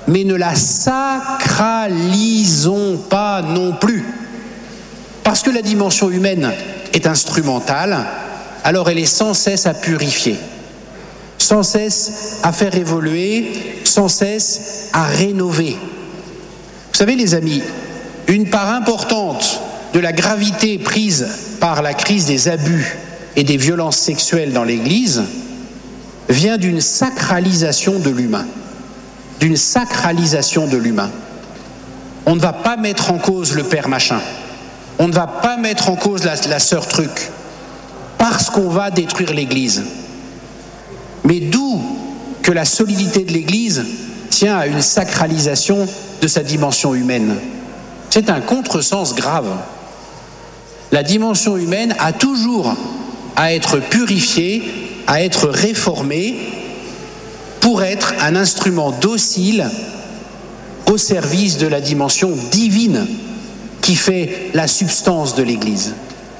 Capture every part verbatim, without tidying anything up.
mais ne la sacralisons pas non plus. Parce que la dimension humaine est instrumentale, alors elle est sans cesse à purifier, sans cesse à faire évoluer, sans cesse à rénover. Vous savez les amis, une part importante de la gravité prise par la crise des abus et des violences sexuelles dans l'Église vient d'une sacralisation de l'humain. D'une sacralisation de l'humain. On ne va pas mettre en cause le père machin. On ne va pas mettre en cause la, la sœur truc. Parce qu'on va détruire l'Église. Mais d'où que la solidité de l'Église tient à une sacralisation de sa dimension humaine. C'est un contresens grave. La dimension humaine a toujours à être purifiée, à être réformée, pour être un instrument docile au service de la dimension divine qui fait la substance de l'Église.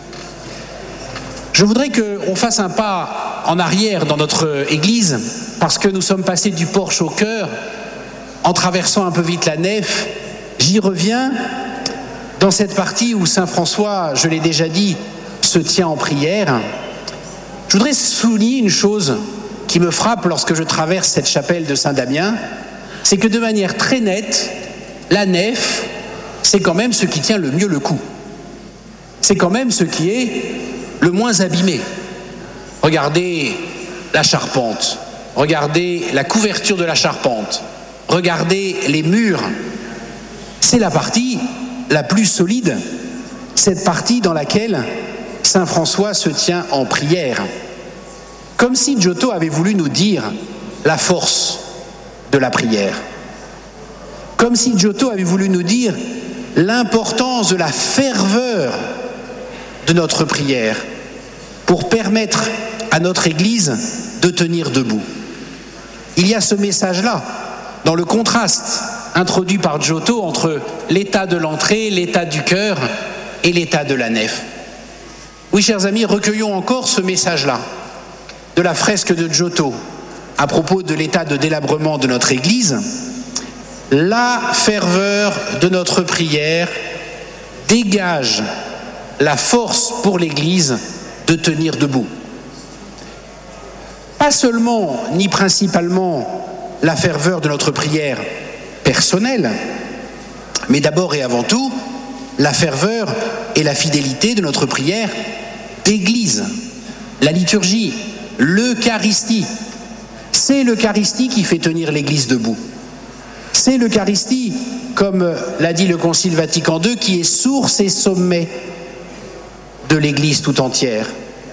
Je voudrais qu'on fasse un pas en arrière dans notre Église, parce que nous sommes passés du porche au chœur, en traversant un peu vite la nef. J'y reviens dans cette partie où Saint François, je l'ai déjà dit, se tient en prière. Je voudrais souligner une chose qui me frappe lorsque je traverse cette chapelle de Saint-Damien, c'est que de manière très nette, la nef, c'est quand même ce qui tient le mieux le coup. C'est quand même ce qui est le moins abîmé. Regardez la charpente, regardez la couverture de la charpente, regardez les murs. C'est la partie la plus solide, cette partie dans laquelle Saint François se tient en prière. Comme si Giotto avait voulu nous dire la force de la prière. Comme si Giotto avait voulu nous dire l'importance de la ferveur de notre prière pour permettre à notre Église de tenir debout. Il y a ce message-là dans le contraste introduit par Giotto entre l'état de l'entrée, l'état du cœur et l'état de la nef. Oui, chers amis, recueillons encore ce message-là de la fresque de Giotto à propos de l'état de délabrement de notre Église. La ferveur de notre prière dégage la force pour l'Église de tenir debout. Pas seulement, ni principalement, la ferveur de notre prière personnelle, mais d'abord et avant tout, la ferveur et la fidélité de notre prière d'Église. La liturgie, l'Eucharistie, c'est l'Eucharistie qui fait tenir l'Église debout. C'est l'Eucharistie, comme l'a dit le Concile Vatican deux, qui est source et sommet de l'Église tout entière.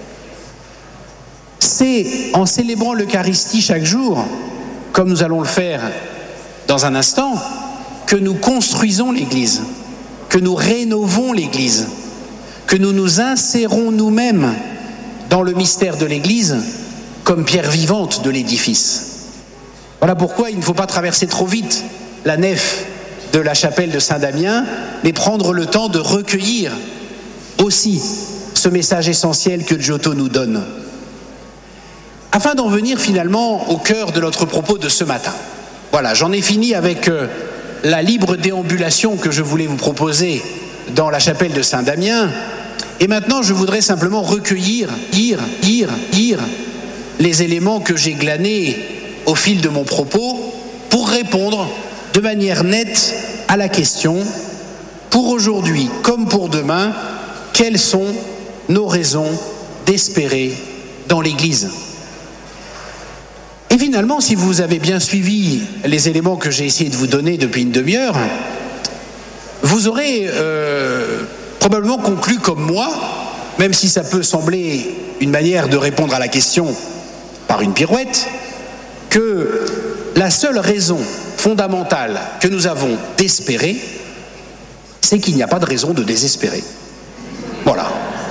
C'est en célébrant l'Eucharistie chaque jour, comme nous allons le faire dans un instant, que nous construisons l'Église, que nous rénovons l'Église, que nous nous insérons nous-mêmes dans le mystère de l'Église comme pierre vivante de l'édifice. Voilà pourquoi il ne faut pas traverser trop vite la nef de la chapelle de Saint-Damien, mais prendre le temps de recueillir aussi ce message essentiel que Giotto nous donne. Afin d'en venir finalement au cœur de notre propos de ce matin. Voilà, j'en ai fini avec euh, la libre déambulation que je voulais vous proposer dans la chapelle de Saint-Damien. Et maintenant, je voudrais simplement recueillir, lire, lire, lire les éléments que j'ai glanés au fil de mon propos pour répondre de manière nette à la question, pour aujourd'hui comme pour demain, quelles sont nos raisons d'espérer dans l'Église ? Et finalement, si vous avez bien suivi les éléments que j'ai essayé de vous donner depuis une demi-heure, vous aurez euh, probablement conclu comme moi, même si ça peut sembler une manière de répondre à la question par une pirouette, que la seule raison fondamentale que nous avons d'espérer, c'est qu'il n'y a pas de raison de désespérer. Voilà.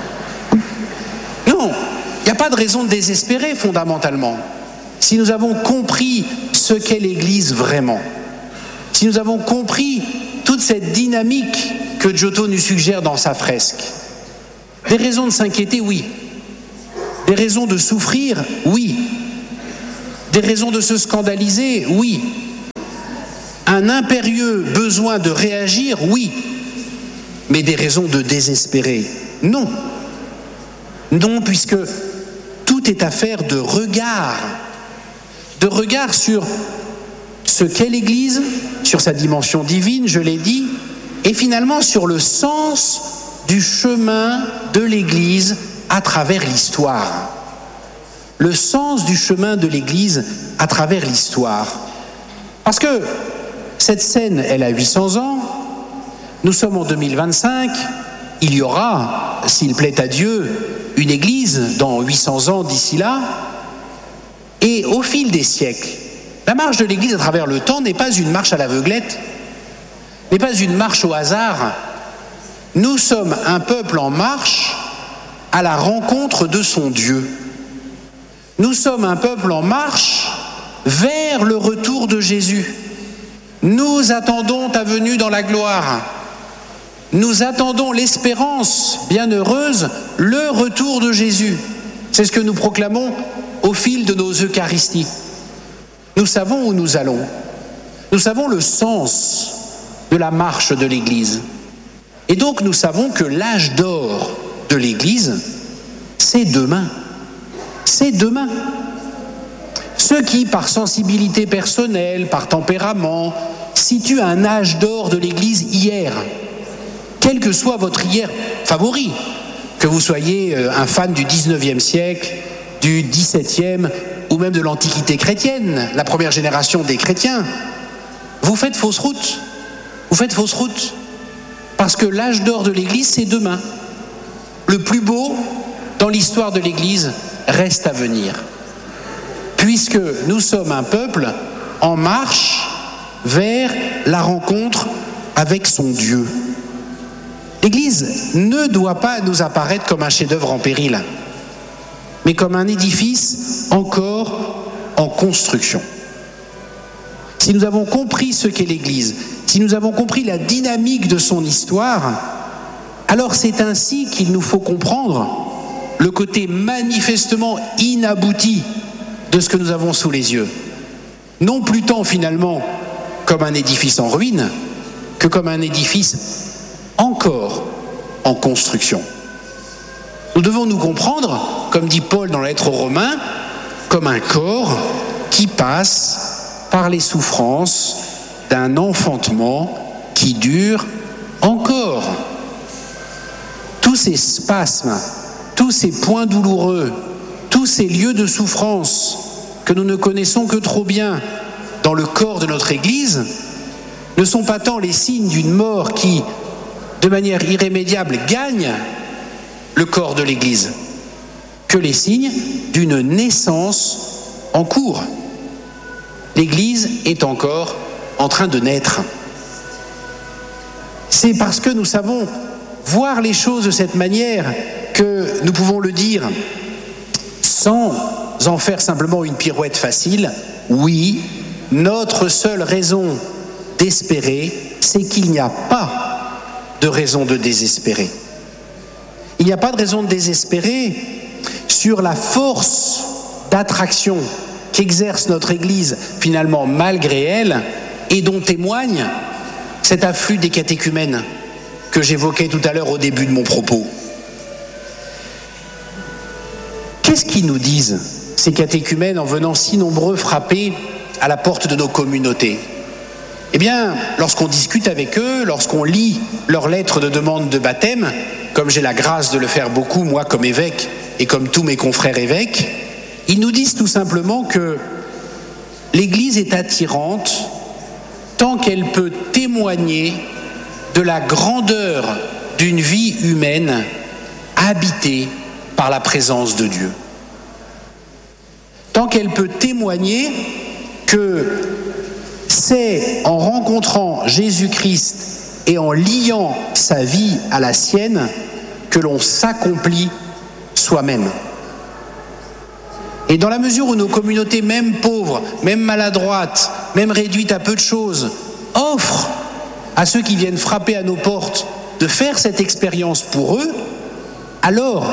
Non, il n'y a pas de raison de désespérer fondamentalement. Si nous avons compris ce qu'est l'Église vraiment, si nous avons compris toute cette dynamique que Giotto nous suggère dans sa fresque, des raisons de s'inquiéter, oui. Des raisons de souffrir, oui. Des raisons de se scandaliser, oui. un impérieux besoin de réagir, oui, mais des raisons de désespérer, non. Non, puisque tout est affaire de regard, de regard sur ce qu'est l'Église, sur sa dimension divine, je l'ai dit, et finalement sur le sens du chemin de l'Église à travers l'histoire. Le sens du chemin de l'Église à travers l'histoire. Parce que cette scène, elle a huit cents ans, nous sommes en deux mille vingt-cinq, il y aura, s'il plaît à Dieu, une Église dans huit cents ans d'ici là, et au fil des siècles, la marche de l'Église à travers le temps n'est pas une marche à l'aveuglette, n'est pas une marche au hasard. Nous sommes un peuple en marche à la rencontre de son Dieu. Nous sommes un peuple en marche vers le retour de Jésus. Nous attendons ta venue dans la gloire. Nous attendons l'espérance bienheureuse, le retour de Jésus. C'est ce que nous proclamons au fil de nos Eucharisties. Nous savons où nous allons. Nous savons le sens de la marche de l'Église. Et donc nous savons que l'âge d'or de l'Église, c'est demain. C'est demain. Ceux qui, par sensibilité personnelle, par tempérament, situent un âge d'or de l'Église hier, quel que soit votre hier favori, que vous soyez un fan du dix-neuvième siècle, du dix-septième ou même de l'Antiquité chrétienne, la première génération des chrétiens, vous faites fausse route. Vous faites fausse route. Parce que l'âge d'or de l'Église, c'est demain. Le plus beau dans l'histoire de l'Église reste à venir. Puisque nous sommes un peuple en marche vers la rencontre avec son Dieu. L'Église ne doit pas nous apparaître comme un chef-d'œuvre en péril, mais comme un édifice encore en construction. Si nous avons compris ce qu'est l'Église, si nous avons compris la dynamique de son histoire, alors c'est ainsi qu'il nous faut comprendre le côté manifestement inabouti de ce que nous avons sous les yeux. Non plus tant finalement comme un édifice en ruine que comme un édifice encore en construction. Nous devons nous comprendre, comme dit Paul dans la lettre aux Romains, comme un corps qui passe par les souffrances d'un enfantement qui dure encore. Tous ces spasmes, tous ces points douloureux, tous ces lieux de souffrance que nous ne connaissons que trop bien dans le corps de notre Église ne sont pas tant les signes d'une mort qui, de manière irrémédiable, gagne le corps de l'Église que les signes d'une naissance en cours. L'Église est encore en train de naître. C'est parce que nous savons voir les choses de cette manière que nous pouvons le dire sans en faire simplement une pirouette facile. Oui, notre seule raison d'espérer, c'est qu'il n'y a pas de raison de désespérer. Il n'y a pas de raison de désespérer sur la force d'attraction qu'exerce notre Église, finalement malgré elle, et dont témoigne cet afflux des catéchumènes que j'évoquais tout à l'heure au début de mon propos. Qu'est-ce qu'ils nous disent, ces catéchumènes, en venant si nombreux frapper à la porte de nos communautés? Eh bien, lorsqu'on discute avec eux, lorsqu'on lit leurs lettres de demande de baptême, comme j'ai la grâce de le faire beaucoup, moi, comme évêque, et comme tous mes confrères évêques, ils nous disent tout simplement que l'Église est attirante tant qu'elle peut témoigner de la grandeur d'une vie humaine habitée par la présence de Dieu. Tant qu'elle peut témoigner que c'est en rencontrant Jésus-Christ et en liant sa vie à la sienne que l'on s'accomplit soi-même. Et dans la mesure où nos communautés, même pauvres, même maladroites, même réduites à peu de choses, offrent à ceux qui viennent frapper à nos portes de faire cette expérience pour eux, alors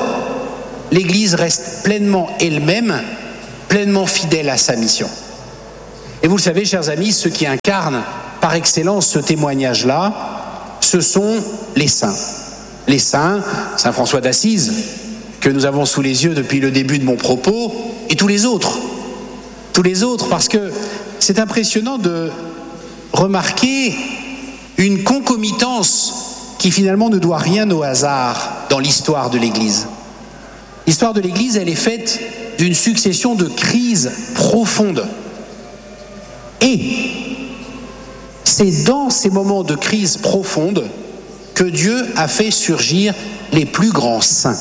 l'Église reste pleinement elle-même, pleinement fidèle à sa mission. Et vous le savez, chers amis, ceux qui incarnent par excellence ce témoignage-là, ce sont les saints. Les saints, Saint François d'Assise, que nous avons sous les yeux depuis le début de mon propos, et tous les autres. Tous les autres, parce que c'est impressionnant de remarquer une concomitance qui finalement ne doit rien au hasard dans l'histoire de l'Église. L'histoire de l'Église, elle est faite d'une succession de crises profondes. Et c'est dans ces moments de crise profonde que Dieu a fait surgir les plus grands saints.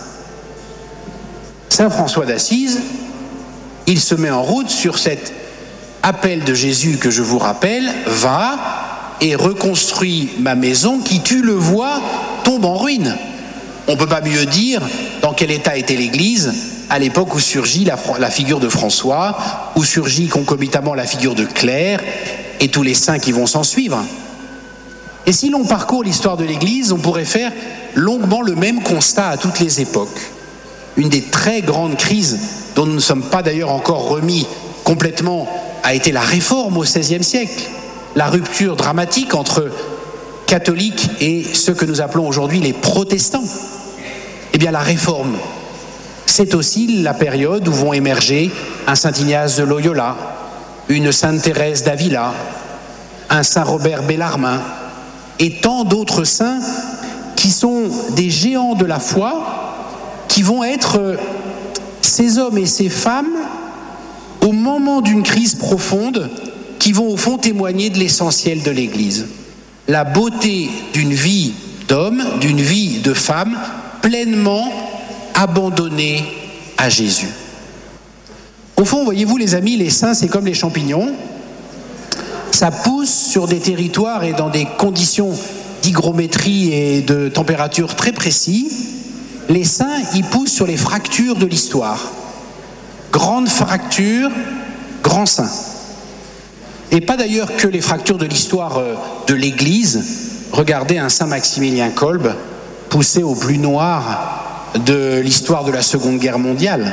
Saint François d'Assise, il se met en route sur cet appel de Jésus que je vous rappelle, « Va et reconstruis ma maison qui, tu le vois, tombe en ruine ». On ne peut pas mieux dire dans quel état était l'Église à l'époque où surgit la, la figure de François, où surgit concomitamment la figure de Claire et tous les saints qui vont s'en suivre. Et si l'on parcourt l'histoire de l'Église, on pourrait faire longuement le même constat à toutes les époques. Une des très grandes crises dont nous ne sommes pas d'ailleurs encore remis complètement a été la Réforme au seizième siècle, la rupture dramatique entre catholiques et ceux que nous appelons aujourd'hui les protestants. Eh bien, la Réforme, c'est aussi la période où vont émerger un Saint Ignace de Loyola, une Sainte Thérèse d'Avila, un Saint Robert Bellarmin et tant d'autres saints qui sont des géants de la foi, qui vont être ces hommes et ces femmes au moment d'une crise profonde, qui vont au fond témoigner de l'essentiel de l'Église. La beauté d'une vie d'homme, d'une vie de femme, pleinement abandonnée à Jésus. Au fond, voyez-vous les amis, les saints, c'est comme les champignons. Ça pousse sur des territoires et dans des conditions d'hygrométrie et de température très précis. Les saints, ils poussent sur les fractures de l'histoire. Grandes fractures, grands saints. Et pas d'ailleurs que les fractures de l'histoire de l'Église. Regardez un Saint Maximilien Kolbe, poussé au plus noir de l'histoire de la Seconde Guerre mondiale.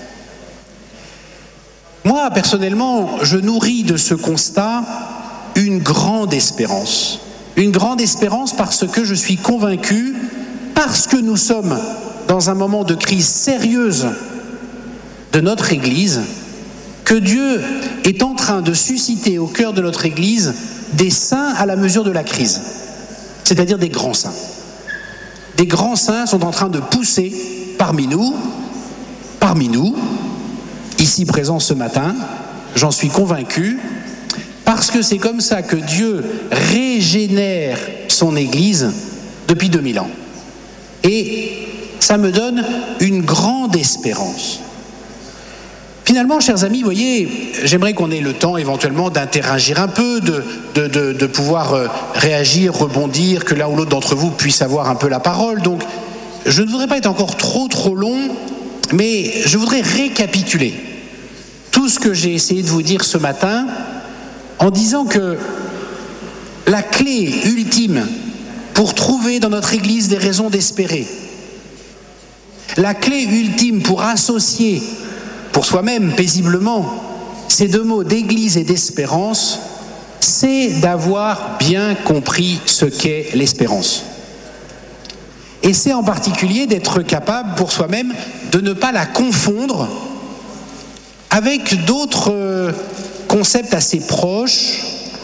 Moi, personnellement, je nourris de ce constat une grande espérance. Une grande espérance parce que je suis convaincu, parce que nous sommes dans un moment de crise sérieuse de notre Église, que Dieu est en train de susciter au cœur de notre Église des saints à la mesure de la crise, c'est-à-dire des grands saints. Des grands saints sont en train de pousser parmi nous, parmi nous, ici présents ce matin, j'en suis convaincu, parce que c'est comme ça que Dieu régénère son Église depuis deux mille ans. Et ça me donne une grande espérance. Finalement, chers amis, vous voyez, j'aimerais qu'on ait le temps éventuellement d'interagir un peu, de, de, de, de pouvoir euh, réagir, rebondir, que l'un ou l'autre d'entre vous puisse avoir un peu la parole. Donc, je ne voudrais pas être encore trop trop long, mais je voudrais récapituler tout ce que j'ai essayé de vous dire ce matin en disant que la clé ultime pour trouver dans notre Église des raisons d'espérer, la clé ultime pour associer pour soi-même paisiblement ces deux mots d'Église et d'espérance, c'est d'avoir bien compris ce qu'est l'espérance. Et c'est en particulier d'être capable pour soi-même de ne pas la confondre avec d'autres concepts assez proches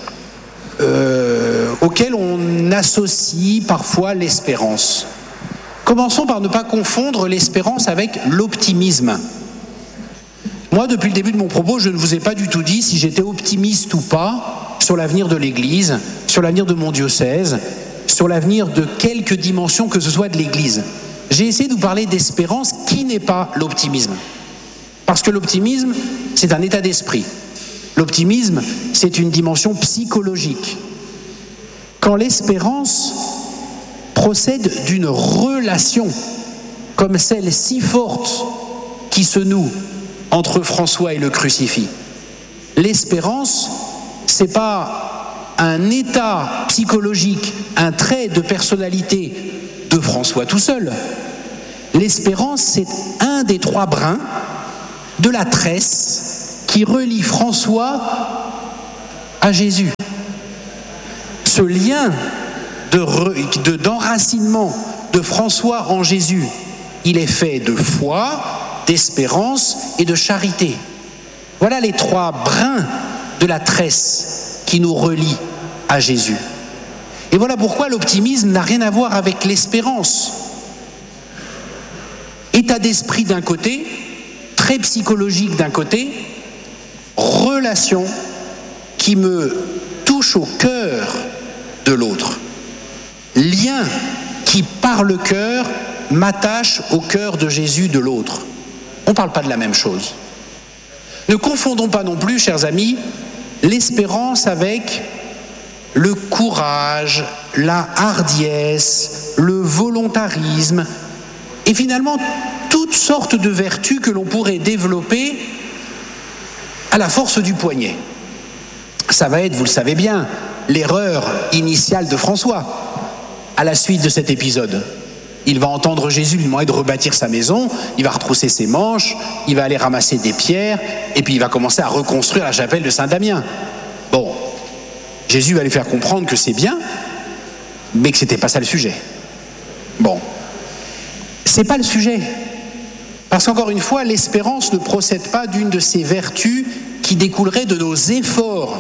euh, auxquels on associe parfois l'espérance. Commençons par ne pas confondre l'espérance avec l'optimisme. Moi, depuis le début de mon propos, je ne vous ai pas du tout dit si j'étais optimiste ou pas sur l'avenir de l'Église, sur l'avenir de mon diocèse, sur l'avenir de quelque dimension que ce soit de l'Église. J'ai essayé de vous parler d'espérance qui n'est pas l'optimisme. Parce que l'optimisme, c'est un état d'esprit. L'optimisme, c'est une dimension psychologique. Quand l'espérance procède d'une relation comme celle si forte qui se noue entre François et le crucifix. L'espérance, c'est pas un état psychologique, un trait de personnalité de François tout seul. L'espérance, c'est un des trois brins de la tresse qui qui relie François à Jésus. Ce lien de re, de, d'enracinement de François en Jésus, il est fait de foi, d'espérance et de charité. Voilà les trois brins de la tresse qui nous relient à Jésus. Et voilà pourquoi l'optimisme n'a rien à voir avec l'espérance. État d'esprit d'un côté, très psychologique d'un côté, relation qui me touche au cœur de l'autre. Lien qui, par le cœur, m'attache au cœur de Jésus de l'autre. On ne parle pas de la même chose. Ne confondons pas non plus, chers amis, l'espérance avec le courage, la hardiesse, le volontarisme, et finalement toutes sortes de vertus que l'on pourrait développer à la force du poignet. Ça va être, vous le savez bien, l'erreur initiale de François à la suite de cet épisode. Il va entendre Jésus lui demander de rebâtir sa maison, il va retrousser ses manches, il va aller ramasser des pierres, et puis il va commencer à reconstruire la chapelle de Saint-Damien. Bon, Jésus va lui faire comprendre que c'est bien, mais que c'était pas ça le sujet. Bon, c'est pas le sujet. Parce qu'encore une fois, l'espérance ne procède pas d'une de ces vertus qui découleraient de nos efforts.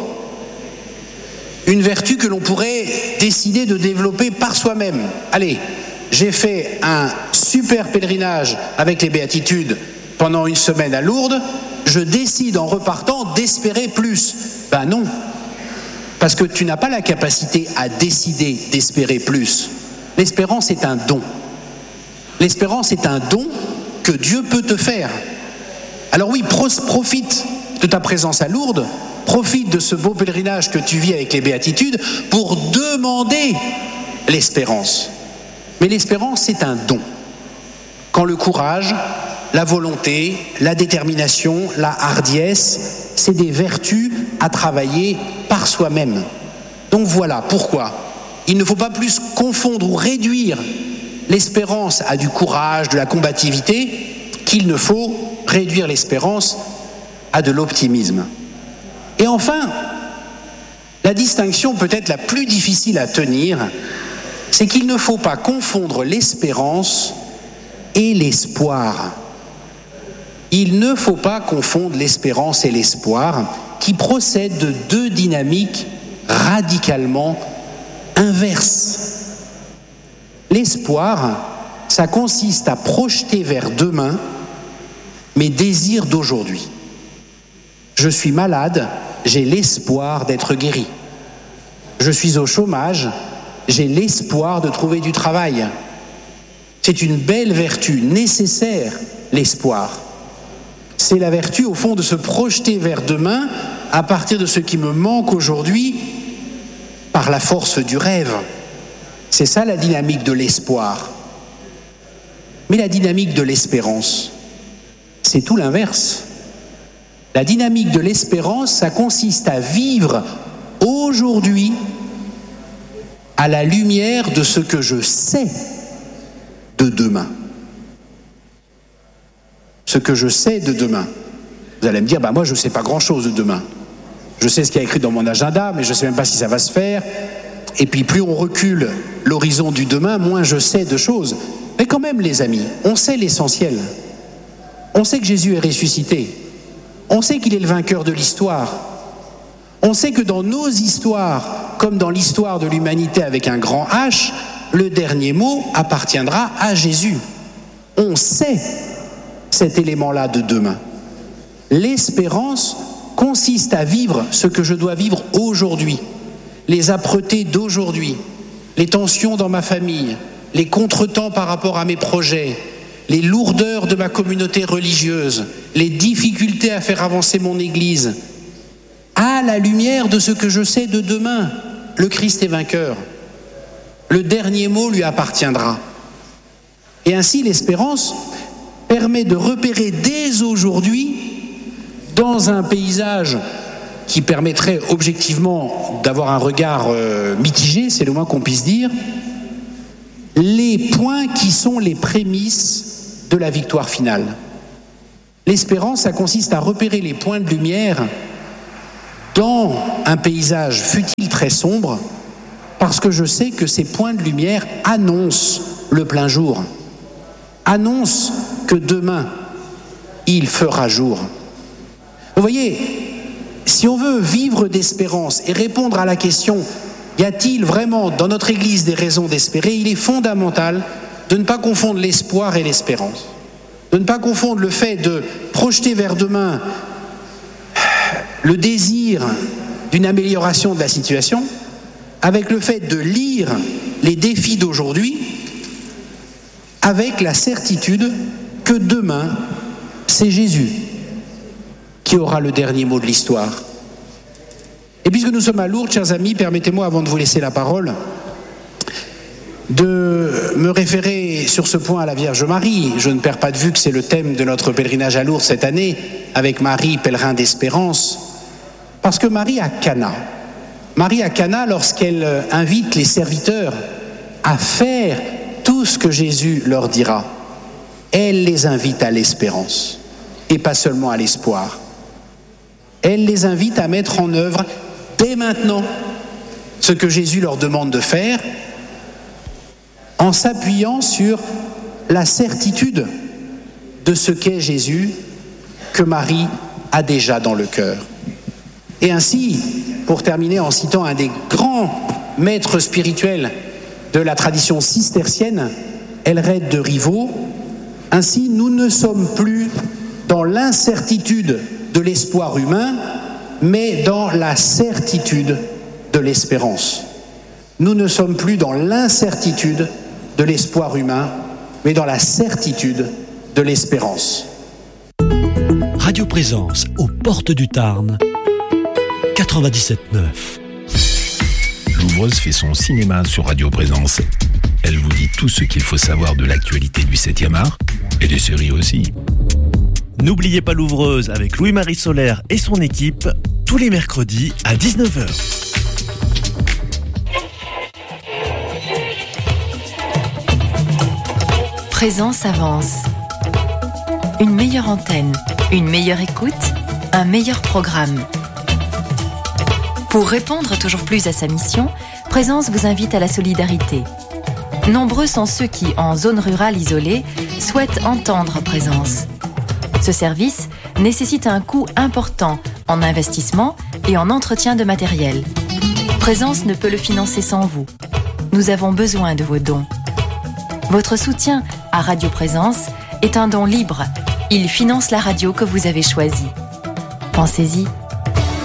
Une vertu que l'on pourrait décider de développer par soi-même. Allez, j'ai fait un super pèlerinage avec les béatitudes pendant une semaine à Lourdes, je décide en repartant d'espérer plus. Ben non, parce que tu n'as pas la capacité à décider d'espérer plus. L'espérance est un don. L'espérance est un don que Dieu peut te faire. Alors oui, profite de ta présence à Lourdes, profite de ce beau pèlerinage que tu vis avec les béatitudes pour demander l'espérance. Mais l'espérance, c'est un don. Quand le courage, la volonté, la détermination, la hardiesse, c'est des vertus à travailler par soi-même. Donc voilà pourquoi il ne faut pas plus confondre ou réduire l'espérance à du courage, de la combativité, qu'il ne faut réduire l'espérance à de l'optimisme. Et enfin, la distinction peut-être la plus difficile à tenir, c'est qu'il ne faut pas confondre l'espérance et l'espoir. Il ne faut pas confondre l'espérance et l'espoir, qui procèdent de deux dynamiques radicalement inverses. L'espoir, ça consiste à projeter vers demain mes désirs d'aujourd'hui. Je suis malade, j'ai l'espoir d'être guéri. Je suis au chômage, j'ai l'espoir de trouver du travail. C'est une belle vertu nécessaire, l'espoir. C'est la vertu, au fond, de se projeter vers demain à partir de ce qui me manque aujourd'hui par la force du rêve. C'est ça la dynamique de l'espoir. Mais la dynamique de l'espérance, c'est tout l'inverse. La dynamique de l'espérance, ça consiste à vivre aujourd'hui à la lumière de ce que je sais de demain. Ce que je sais de demain. Vous allez me dire, bah moi je ne sais pas grand-chose de demain. Je sais ce qu'il y a écrit dans mon agenda, mais je ne sais même pas si ça va se faire. Et puis plus on recule l'horizon du demain, moins je sais de choses. Mais quand même, les amis, on sait l'essentiel. On sait que Jésus est ressuscité. On sait qu'il est le vainqueur de l'histoire. On sait que dans nos histoires, comme dans l'histoire de l'humanité avec un grand H, le dernier mot appartiendra à Jésus. On sait cet élément-là de demain. L'espérance consiste à vivre ce que je dois vivre aujourd'hui, les âpretés d'aujourd'hui, les tensions dans ma famille, les contretemps par rapport à mes projets, les lourdeurs de ma communauté religieuse, les difficultés à faire avancer mon Église, à la lumière de ce que je sais de demain. Le Christ est vainqueur. Le dernier mot lui appartiendra. Et ainsi, l'espérance permet de repérer dès aujourd'hui, dans un paysage qui permettrait objectivement d'avoir un regard euh, mitigé, c'est le moins qu'on puisse dire, les points qui sont les prémices de la victoire finale. L'espérance, ça consiste à repérer les points de lumière dans un paysage fut-il très sombre, parce que je sais que ces points de lumière annoncent le plein jour, annoncent que demain, il fera jour. Vous voyez, si on veut vivre d'espérance et répondre à la question « Y a-t-il vraiment dans notre Église des raisons d'espérer ?», il est fondamental de ne pas confondre l'espoir et l'espérance, de ne pas confondre le fait de projeter vers demain le désir d'une amélioration de la situation avec le fait de lire les défis d'aujourd'hui avec la certitude que demain, c'est Jésus qui aura le dernier mot de l'histoire. Et puisque nous sommes à Lourdes, chers amis, permettez-moi, avant de vous laisser la parole, de me référer sur ce point à la Vierge Marie. Je ne perds pas de vue que c'est le thème de notre pèlerinage à Lourdes cette année, avec Marie, pèlerin d'espérance. Parce que Marie à Cana, Marie à Cana, lorsqu'elle invite les serviteurs à faire tout ce que Jésus leur dira, elle les invite à l'espérance, et pas seulement à l'espoir. Elle les invite à mettre en œuvre dès maintenant ce que Jésus leur demande de faire, en s'appuyant sur la certitude de ce qu'est Jésus que Marie a déjà dans le cœur. Et ainsi, pour terminer en citant un des grands maîtres spirituels de la tradition cistercienne, Elred de Rivaux, ainsi nous ne sommes plus dans l'incertitude de l'espoir humain, mais dans la certitude de l'espérance. Nous ne sommes plus dans l'incertitude de l'espoir humain, mais dans la certitude de l'espérance. Radio Présence, aux portes du Tarn, quatre-vingt-dix-sept neuf. Louvreuse fait son cinéma sur Radio Présence. Elle vous dit tout ce qu'il faut savoir de l'actualité du septième art et des séries aussi. N'oubliez pas Louvreuse avec Louis-Marie Solaire et son équipe, tous les mercredis à dix-neuf heures. Présence avance. Une meilleure antenne, une meilleure écoute, un meilleur programme. Pour répondre toujours plus à sa mission, Présence vous invite à la solidarité. Nombreux sont ceux qui, en zone rurale isolée, souhaitent entendre Présence. Ce service nécessite un coût important en investissement et en entretien de matériel. Présence ne peut le financer sans vous. Nous avons besoin de vos dons. Votre soutien à Radio Présence est un don libre. Il finance la radio que vous avez choisie. Pensez-y.